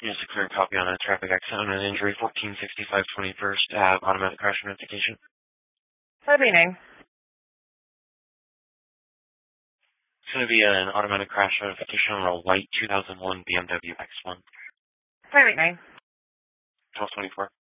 Just a clear copy on a traffic accident and injury, 1465 21st Ave, automatic crash notification. What meaning? It's going to be an automatic crash notification on a white 2001 BMW X1. What meaning? 1224.